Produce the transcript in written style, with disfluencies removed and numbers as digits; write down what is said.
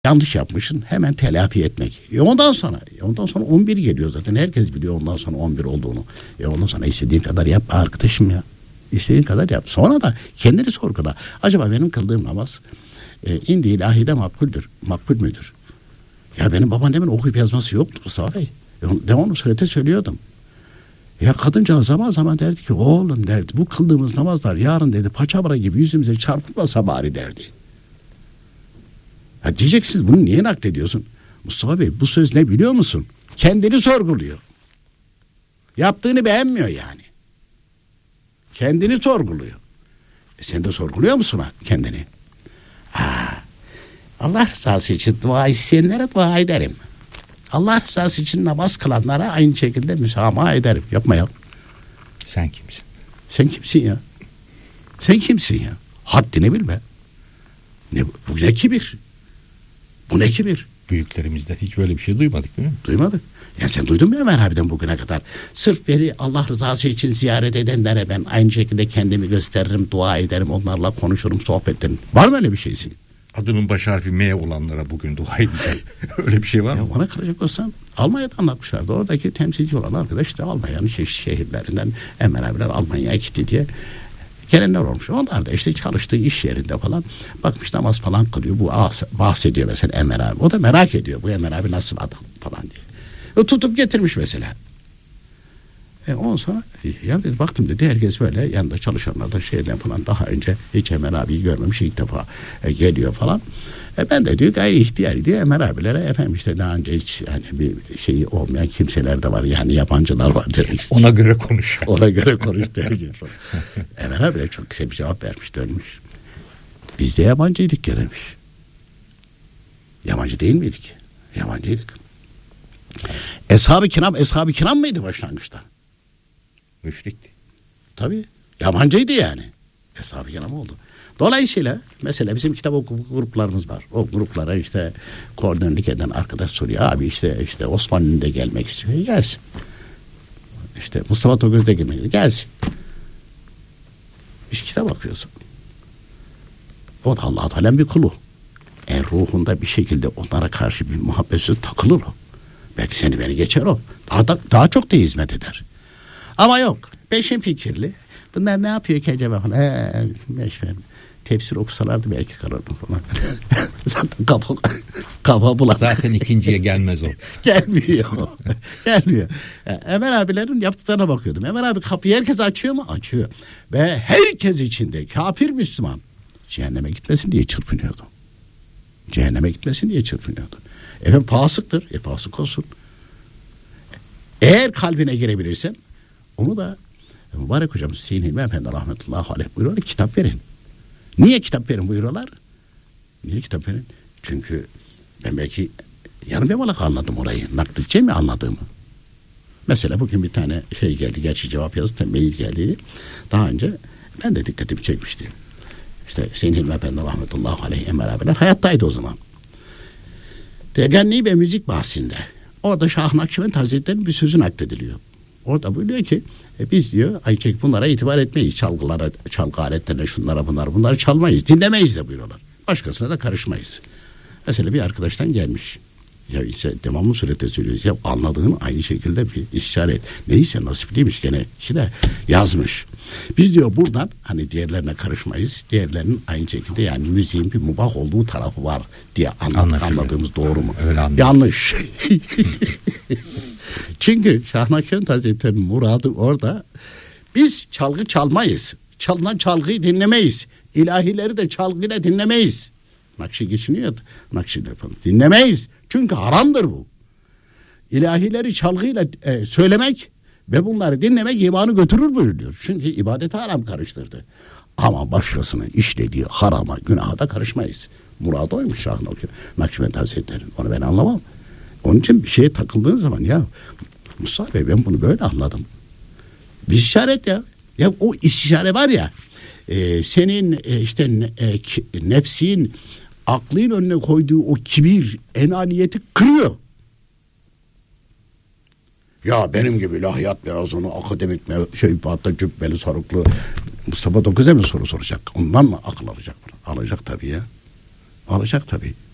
Yanlış yapmışsın, hemen telafi etmek. Ondan sonra 11 geliyor zaten. Herkes biliyor ondan sonra 11 olduğunu. Ondan sonra istediğin kadar yap arkadaşım ya. İstediğin kadar yap. Sonra da kendini sorgula. Acaba benim kıldığım namaz indi ilahide makbul müdür? Ya benim babaannemin okuyup yazması yoktu Mustafa Bey. Devamlı surete söylüyordum. Ya kadıncağız zaman zaman derdi ki oğlum derdi bu kıldığımız namazlar yarın dedi paçavra gibi yüzümüze çarpılmasa bari derdi. Ya diyeceksiniz bunu niye naklediyorsun? Mustafa Bey bu söz ne biliyor musun? Kendini sorguluyor. Yaptığını beğenmiyor yani. Kendini sorguluyor. Sen de sorguluyor musun kendini? Allah rızası için dua isteyenlere dua ederim. Allah rızası için namaz kılanlara aynı şekilde müsamaha ederim. Yapma ya. Sen kimsin? Sen kimsin ya? Sen kimsin ya? Haddini bilme. Bu ne kibir? Bu ne kibir? Büyüklerimizden hiç böyle bir şey duymadık değil mi? Duymadık. Ya sen duydun mu Ömer abiden bugüne kadar? Sırf beni Allah rızası için ziyaret edenlere ben aynı şekilde kendimi gösteririm, dua ederim, onlarla konuşurum, sohbet ederim. Var mı öyle bir şeysin? Adının baş harfi M olanlara bugün dua edeceğim. Öyle bir şey var mı? Ona kıracak olsan Almanya'da anlatmışlardı. Oradaki temsilci olan arkadaş da Almanya'nın çeşitli şehirlerinden Ömer abiler Almanya'ya gitti diye gelenler olmuş. Onlar da işte çalıştığı iş yerinde falan bakmış namaz falan kılıyor. Bu bahsediyor mesela Ömer abi. O da merak ediyor bu Ömer abi nasıl adam falan diye. Tutup getirmiş mesela. Ondan sonra ya dedi, baktım dedi herkes böyle yanında çalışanlar da şeyden falan daha önce hiç Ömer abiyi görmemiş ilk defa geliyor falan. Ben de diyor gayri ihtiyari diyor Ömer abilere efendim işte daha önce hiç hani bir şeyi olmayan kimseler de var yani yabancılar var demek istiyor. Ona göre konuş. Ona göre konuş derken falan. Ömer abiler çok güzel bir cevap vermiş dönmüş. Biz de yabancıydık ya demiş. Yabancı değil miydik? Yabancıydık. Eshab-ı Kiram mıydı başlangıçta? Müşrikti. Tabii. Yabancıydı yani. Eshab-ı Kiram oldu. Dolayısıyla mesela bizim kitap okuma gruplarımız var. O gruplara işte koordinörlük eden arkadaş soruyor. Abi işte Osmanlı'nın da gelmek istiyor. Gelsin. İşte Mustafa Togöz de gelmek istiyor. Gelsin. Biz kitap okuyoruz. O da Allah-u Teala'nın bir kulu. Ruhunda bir şekilde onlara karşı bir muhabbeti takılır o. Belki seni beni geçer o. Daha çok da hizmet eder. Ama yok. Peşin fikirli. Bunlar ne yapıyor ki acaba falan. Tefsir okusalardı belki kalırdım falan. Zaten kafa bulan. Zaten ikinciye gelmez o. Gelmiyor. Ömer abilerin yaptıklarına bakıyordum. Ömer abi kapıyı herkes açıyor mu? Açıyor. Ve herkes içinde kafir Müslüman cehenneme gitmesin diye çırpınıyordu. Efendim fasıktır. Fasık olsun. Eğer kalbine girebilirsen onu da mübarek hocam Hüseyin Hilmi Efendi rahmetullahi aleyh buyuruyorlar kitap verin. Niye kitap verin buyuruyorlar? Niye kitap verin? Çünkü ben belki yarım yamalak anladım orayı. Nakledeceğim mi anladığımı? Mesela bugün bir tane şey geldi. Gerçi cevap yazdı. Mail geldi. Daha önce ben de dikkatimi çekmişti. İşte Hüseyin Hilmi Efendi rahmetullahi aleyh Ömer abiler hayattaydı o zaman. Teganni ve müzik bahsinde. Orada Şah Nakşibend Hazretleri'nin bir sözü naklediliyor. Orada buyuruyor ki biz diyor Ayçek bunlara itibar etmeyiz. Çalgı aletlerine şunlara bunları çalmayız. Dinlemeyiz de buyuruyorlar. Başkasına da karışmayız. Mesela bir arkadaştan gelmiş. Ya işte devamlı surette söylüyoruz. Ya anladığın aynı şekilde bir işaret. Neyse nasipliymiş gene ki de yazmış. Biz diyor buradan hani diğerlerine karışmayız. Diğerlerinin aynı şekilde yani müziğin bir mubah olduğu tarafı var diye anladığımız doğru mu? Yanlış. Çünkü Şah Nakşibend Hazretleri'nin muradı orada biz çalgı çalmayız. Çalınan çalgıyı dinlemeyiz. İlahileri de çalgıyla dinlemeyiz. Nakşi geçiniyor. Nakşiler falan. Dinlemeyiz. Çünkü haramdır bu. İlahileri çalgıyla söylemek ve bunları dinlemek imanı götürür buyuruyor. Çünkü ibadete haram karıştırdı. Ama başkasının işlediği harama, günaha da karışmayız. Muradı oymuş Şah Nakşibend Hazretleri. Onu ben anlamam. Onun için bir şeye takıldığın zaman ya Mustafa Bey ben bunu böyle anladım. Bir işaret ya. Ya o istişare var ya senin nefsin aklın önüne koyduğu o kibir, enaniyeti kırıyor. Ya benim gibi ilahiyat mezunu, akademik hatta cübbeli, sarıklı Mustafa Dokuz'a mı soru soracak? Ondan mı akıl alacak? Alacak tabii ya. Alacak tabii.